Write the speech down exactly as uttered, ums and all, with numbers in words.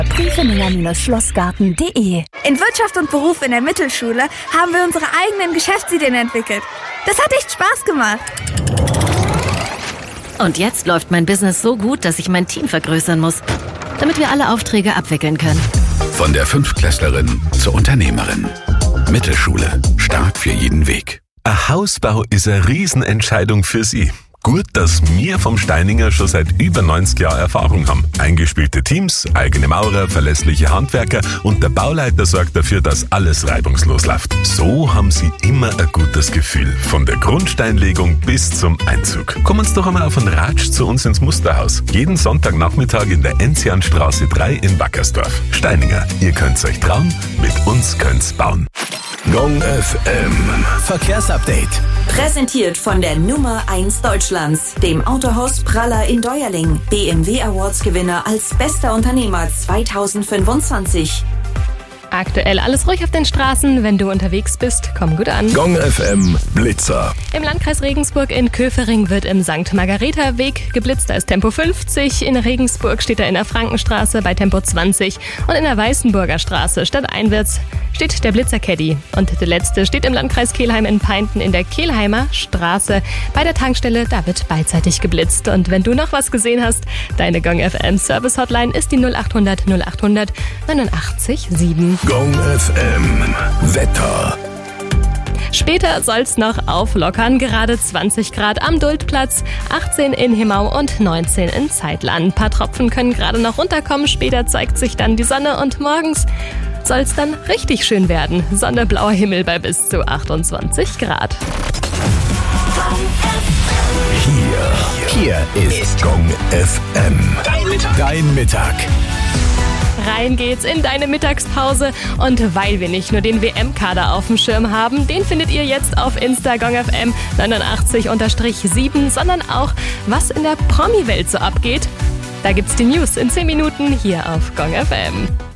Pfiffinger Schlossgarten punkt de. In Wirtschaft und Beruf in der Mittelschule haben wir unsere eigenen Geschäftsideen entwickelt. Das hat echt Spaß gemacht. Und jetzt läuft mein Business so gut, dass ich mein Team vergrößern muss, damit wir alle Aufträge abwickeln können. Von der Fünftklässlerin zur Unternehmerin. Mittelschule. Stark für jeden Weg. Ein Hausbau ist eine Riesenentscheidung für Sie. Gut, dass wir vom Steininger schon seit über neunzig Jahren Erfahrung haben. Eingespielte Teams, eigene Maurer, verlässliche Handwerker und der Bauleiter sorgt dafür, dass alles reibungslos läuft. So haben Sie immer ein gutes Gefühl. Von der Grundsteinlegung bis zum Einzug. Kommen Sie doch einmal auf einen Ratsch zu uns ins Musterhaus. Jeden Sonntagnachmittag in der Enzianstraße drei in Wackersdorf. Steininger, ihr könnt's euch trauen, mit uns könnt's bauen. Gong F M Verkehrsupdate. Präsentiert von der Nummer eins Deutschlands, dem Autohaus Praller in Deuerling. B M W Awards Gewinner als bester Unternehmer zweitausendfünfundzwanzig. Aktuell alles ruhig auf den Straßen. Wenn du unterwegs bist, komm gut an. Gong F M Blitzer. Im Landkreis Regensburg in Köfering wird im Sankt Margareta Weg geblitzt. Da ist Tempo fünfzig. In Regensburg steht er in der Frankenstraße bei Tempo zwanzig. Und in der Weißenburger Straße stadteinwärts steht der Blitzer Caddy. Und der letzte steht im Landkreis Kelheim in Peinten in der Kelheimer Straße. Bei der Tankstelle, da wird beidseitig geblitzt. Und wenn du noch was gesehen hast, deine Gong F M Service Hotline ist die null acht hundert null acht hundert neunundachtzig sieben. Gong F M Wetter. Später soll's noch auflockern, gerade zwanzig Grad am Duldplatz, achtzehn in Himau und neunzehn in Zeitland. Ein paar Tropfen können gerade noch runterkommen, später zeigt sich dann die Sonne und morgens soll's dann richtig schön werden. Sonne, blauer Himmel bei bis zu achtundzwanzig Grad. Hier, hier ist Gong F M. Dein Mittag. Dein Mittag. Rein geht's in deine Mittagspause und weil wir nicht nur den W M-Kader auf dem Schirm haben, den findet ihr jetzt auf Insta Gong F M neunundachtzig sieben, sondern auch, was in der Promi-Welt so abgeht. Da gibt's die News in zehn Minuten hier auf Gong F M.